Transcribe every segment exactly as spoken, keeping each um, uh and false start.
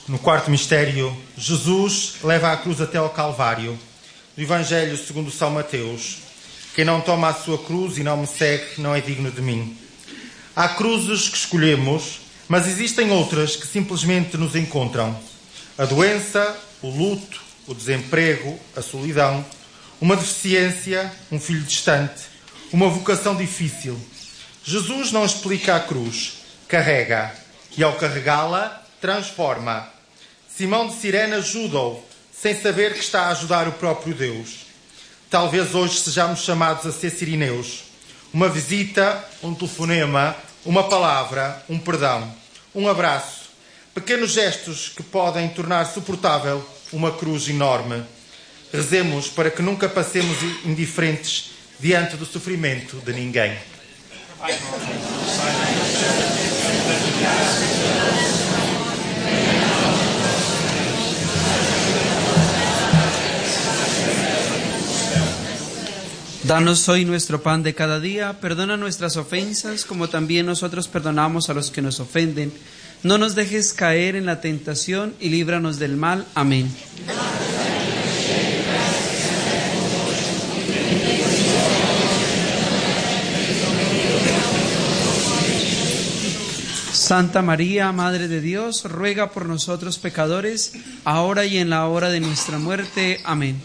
No quarto mistério, Jesus leva a cruz até ao Calvário. Do Evangelho segundo São Mateus. Quem não toma a sua cruz e não me segue não é digno de mim. Há cruzes que escolhemos, mas existem outras que simplesmente nos encontram. A doença, o luto, o desemprego, a solidão, uma deficiência, um filho distante, uma vocação difícil. Jesus não explica a cruz, carrega, e ao carregá-la, transforma. Simão de Cirene ajuda-o, sem saber que está a ajudar o próprio Deus. Talvez hoje sejamos chamados a ser sirineus. Uma visita, um telefonema, uma palavra, um perdão, um abraço. Pequenos gestos que podem tornar suportável uma cruz enorme. Rezemos para que nunca passemos indiferentes diante do sofrimento de ninguém. Danos hoy nuestro pan de cada día, perdona nuestras ofensas como también nosotros perdonamos a los que nos ofenden. No nos dejes caer en la tentación y líbranos del mal. Amén. Santa María, Madre de Dios, ruega por nosotros pecadores, ahora y en la hora de nuestra muerte. Amén.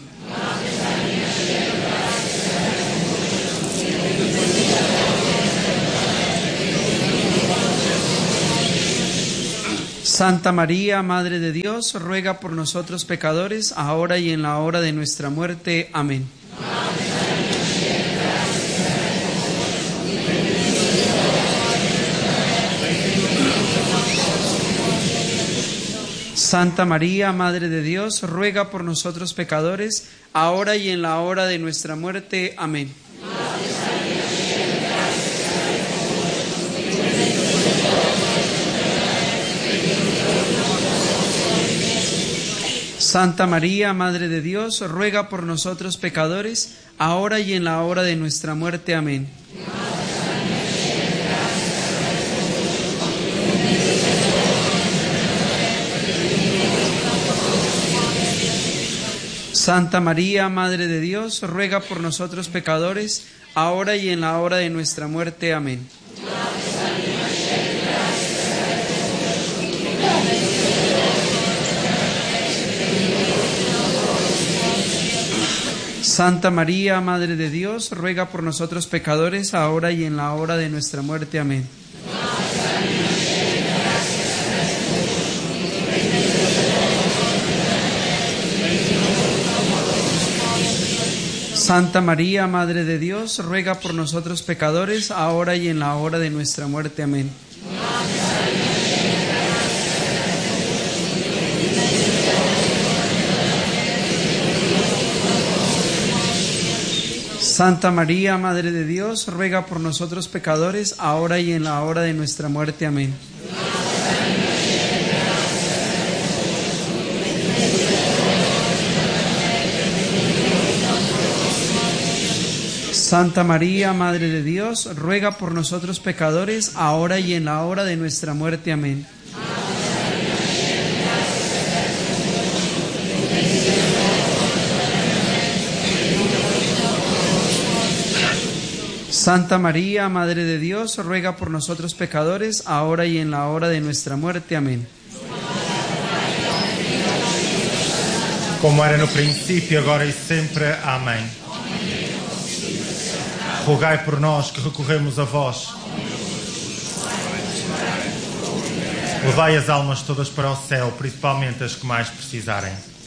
Santa María, Madre de Dios, ruega por nosotros pecadores, ahora y en la hora de nuestra muerte. Amén. Santa María, Madre de Dios, ruega por nosotros pecadores, ahora y en la hora de nuestra muerte. Amén. Santa María, Madre de Dios, ruega por nosotros pecadores, ahora y en la hora de nuestra muerte. Amén. Santa María, Madre de Dios, ruega por nosotros pecadores, ahora y en la hora de nuestra muerte. Amén. Santa María, Madre de Dios, ruega por nosotros pecadores, ahora y en la hora de nuestra muerte. Amén. Santa María, Madre de Dios, ruega por nosotros pecadores, ahora y en la hora de nuestra muerte. Amén. Santa María, Madre de Dios, ruega por nosotros pecadores, ahora y en la hora de nuestra muerte. Amén. Santa María, Madre de Dios, ruega por nosotros pecadores, ahora y en la hora de nuestra muerte. Amén. Santa María, Madre de Dios, ruega por nosotros pecadores, ahora y en la hora de nuestra muerte. Amén. Como era no princípio, agora e sempre. Amém. Rogai por nós que recorremos a vós. Levai as almas todas para o céu, principalmente as que mais precisarem.